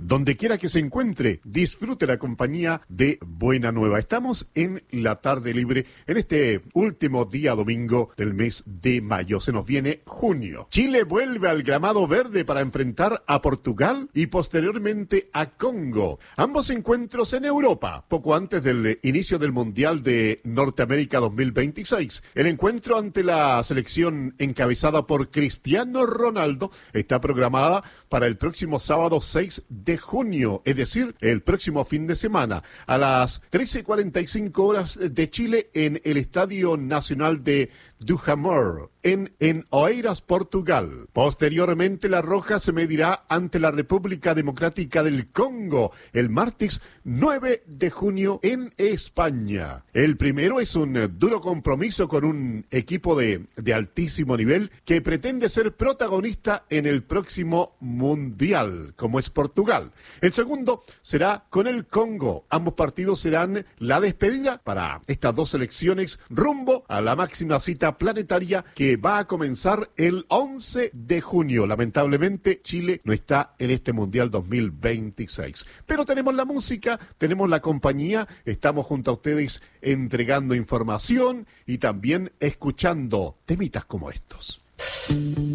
Donde quiera que se encuentre, disfrute la compañía de Buena Nueva. Estamos en la tarde libre, en este último día domingo del mes de mayo. Se nos viene junio. Chile vuelve al gramado verde para enfrentar a Portugal y posteriormente a Congo. Ambos encuentros en Europa, poco antes del inicio del Mundial de Norteamérica 2026. El encuentro ante la selección encabezada por Cristiano Ronaldo está programada para el próximo sábado 6 de junio, es decir, el próximo fin de semana, a las 13:45 horas de Chile en el Estadio Nacional de Duhamel, en Oeiras, Portugal. Posteriormente, la Roja se medirá ante la República Democrática del Congo el martes 9 de junio en España. El primero es un duro compromiso con un equipo de altísimo nivel que pretende ser protagonista en el próximo Mundial, como es Portugal. El segundo será con el Congo. Ambos partidos serán la despedida para estas dos selecciones rumbo a la máxima cita planetaria que va a comenzar el 11 de junio. Lamentablemente, Chile no está en este Mundial 2026. Pero tenemos la música, tenemos la compañía, estamos junto a ustedes entregando información y también escuchando temitas como estos.